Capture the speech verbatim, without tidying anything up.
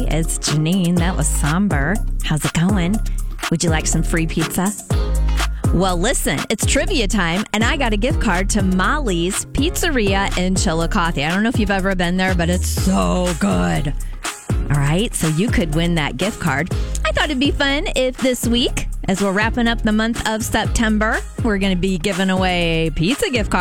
Hey, it's Janine. That was somber. How's it going? Would you like some free pizza? Well, listen, it's trivia time, and I got a gift card to Molly's Pizzeria in Chillicothe. I don't know if you've ever been there, but it's so good. All right, so you could win that gift card. I thought it'd be fun if this week, as we're wrapping up the month of September, we're going to be giving away pizza gift cards.